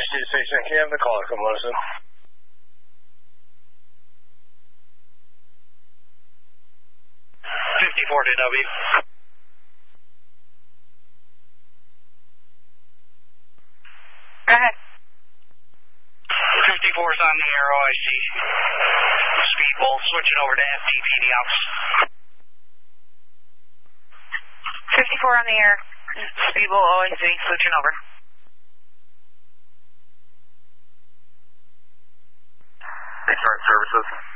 Station, can you have the caller come listen? to W. Go ahead. 54's on the arrow, I see. Speedbolt switching over to FTP ops. 54 on the air. Speedbolt OIC switching over. Excellent services.